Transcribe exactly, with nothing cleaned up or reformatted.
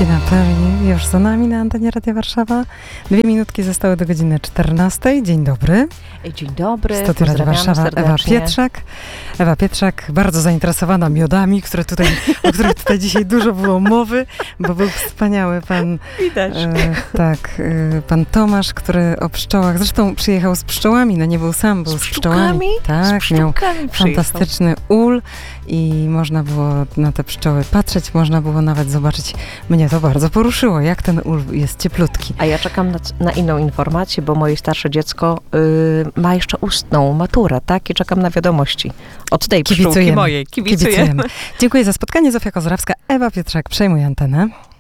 Godzina pewnie już za nami na antenie Radia Warszawa. Dwie minutki zostały do godziny czternastej. Dzień dobry. Dzień dobry. W studiu Radia Warszawa serdecznie. Ewa Pietrzak. Ewa Pietrzak, bardzo zainteresowana miodami, które tutaj, o których tutaj dzisiaj dużo było mowy, bo był wspaniały pan... Widać. E, tak, e, pan Tomasz, który o pszczołach, zresztą przyjechał z pszczołami, no nie był sam, był z, z pszczołami. pszczółkami? Tak, z miał przyjechał. fantastyczny ul i można było na te pszczoły patrzeć, można było nawet zobaczyć. Mnie to bardzo poruszyło, jak ten ul jest cieplutki. A ja czekam na, na inną informację, bo moje starsze dziecko y, ma jeszcze ustną maturę, tak? I czekam na wiadomości od tej pszczółki mojej. Kibicujemy. Kibicujemy. Dziękuję za spotkanie. Zofia Kozrawska, Ewa Pietrzak, przejmuje antenę.